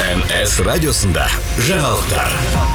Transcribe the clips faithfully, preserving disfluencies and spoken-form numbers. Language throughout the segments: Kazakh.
эн эс радиосында жаңалықтар.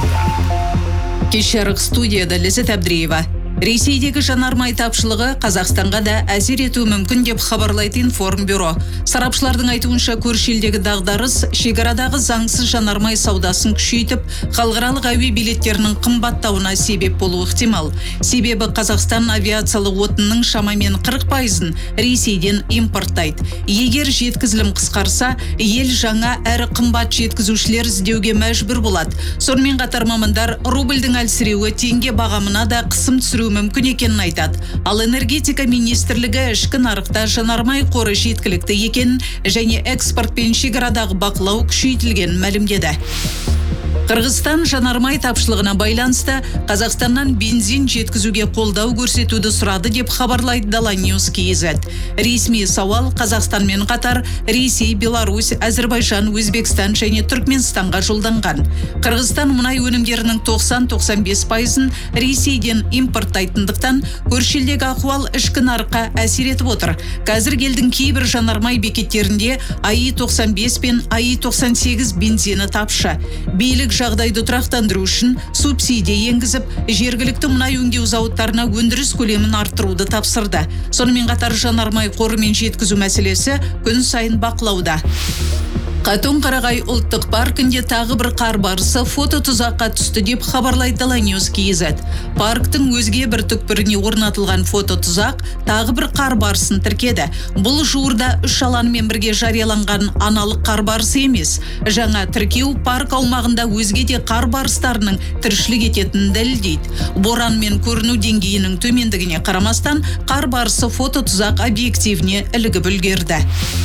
Кешарық студияда Ләззат Әбдіреева. Ресейдегі жанармай тапшылығы Қазақстанға да әсер етуі мүмкін деп хабарлайды информбюро. Сарапшылардың айтуынша көрші елдегі дағдарыс шекарадағы заңсыз жанармай саудасын күшейтіп, халықаралық әуе билеттерінің қымбаттауына себеп болуы ықтимал. Себебі Қазақстан авиациялық отынның шамамен қырық пайызын Ресейден импорттайды. Егер жеткізілім қысқарса, ел жаңа әрі қымбат жеткізушілер іздеуге мәжбүр болады. Сонымен қатар мамандар рубльдің әлсіреуі теңге бағамына да қысым түсіру мүмкін екенін айтады. Ал энергетика министрлігі ішкі нарықта жанармай қоры жеткілікті екенін және экспорт пен шекарадағы бақылау күшейтілгенін мәлімдеді. Қырғызстан жанармай тапшылығына байланысты Қазақстаннан бензин жеткізуге қолдау көрсетуді сұрады деп хабарлайды Дала Ньюс кз. Ресми сауал Қазақстанмен қатар Ресей, Беларусь, Әзербайжан, Өзбекстан және Түркменстанға жолданған. Қырғызстан мұнай өнімдерінің тоқсан-тоқсан бес пайызын Ресейден импорттайтындықтан көрші елдегі ахуал ішкі нарыққа әсер етіп отыр. Қазір елдің кейбір жанармай бекеттерінде АИ тоқсан бес пен АИ тоқсан сегіз бензині тапшы. Билік жағдайды тұрақтандыру үшін субсидия енгізіп, жергілікті мұнай өңдеу зауыттарына өндіріс көлемін арттыруды тапсырды. Сонымен қатар жанармай қорымен жеткізу мәселесі күн сайын бақылауда. Қатон-Қарағай ұлттық паркінде тағы бір қар барысы фото тұзаққа түсті деп хабарлайды Дала Ньюс кз. Парктың өзге бір түкпіріне орнатылған фото тұзақ тағы бір қар барысын тіркеді. Бұл жуырда үш алаңмен бірге жарияланған аналық қар барысы емес. Жаңа тіркеу парк аумағында өзге де қар барыстарының тіршілік ететінін дәлелдейді. Боран мен көріну деңгейінің төмендігіне қарамастан қар барысы фото тұзақ объективіне ілігіп үлгерді.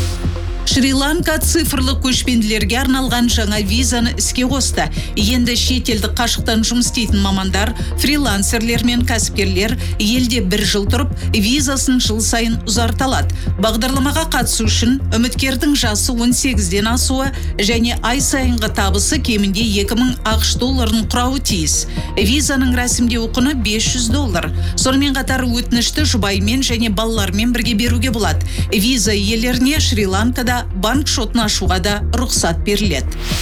Шри-Ланка цифрлық көшпенділерге арналған жаңа визаны іске қосты. Енді шетелдік қашықтан жұмыс істейтін мамандар, фрилансерлер мен кәсіпкерлер елде бір жыл тұрып, визасын жыл сайын ұзарталады. Бағдарламаға қатысу үшін үміткердің жасы он сегізден асуы және ай сайынғы табысы кемінде екі мың ақш долларын құрауы тиіс. Визаның рәсімдеу құны бес жүз доллар. Сонымен қатар өтінішті жұбаймен және балалармен бірге беруге болады. Виза иелеріне Шри-Ланкада банк шотын ашуға да рұқсат беріледі.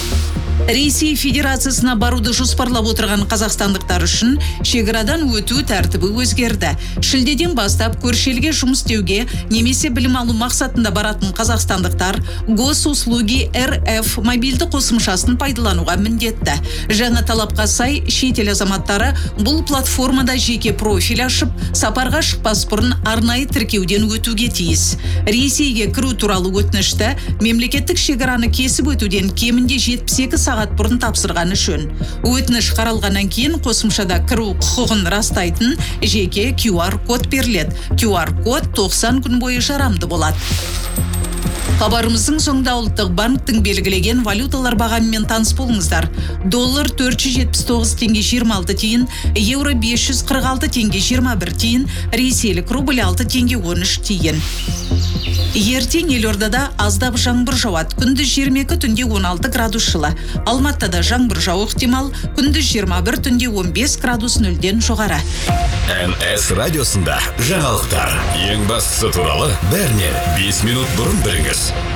Ресей Федерациясына баруды жоспарлап отырған қазақстандықтар үшін шекарадан өту тәртібі өзгерді. Шілдеден бастап көрші елге жұмыс істеуге немесе білім алу мақсатында баратын қазақстандықтар Госуслуги эр эф мобильді қосымшасын пайдалануға міндетті. Жаңа талапқа сай шетел азаматтары бұл платформада жеке профиль ашып, сапарға шықпас бұрын арнайы тіркеуден өтуге тиіс. Ресейге кіру туралы өтінішті мемлекеттік шекараны кесіп өтуден кемінде жетпіс екі сағат бұрын тапсырған үшін. Өтініш қаралғаннан кейін қосымшада кіру құқығын растайтын жеке кью ар код беріледі. кью ар код тоқсан күн бойы жарамды болады. Хабарымыздың соңында ұлттық банктің белгілеген валюталар бағамымен таныс болыңыздар. Доллар төрт жүз жетпіс тоғыз теңге жиырма алты тиын, еуро бес жүз қырық алты теңге жиырма бір тиын, ресейлік рубль алты теңге он үш тиын. Ертең Елордада аздап жаңбыр жауады. Күндіз жиырма екі, түнде он алты градус жылы. Алматыда жаңбыр жауы ықтимал, күндіз жиырма бір, түнде он бес градус нөлден жоғары. эн эс радиосында жаңалықтар. Ең бастысы туралы бәрінен бес минут бұрын біліңіз.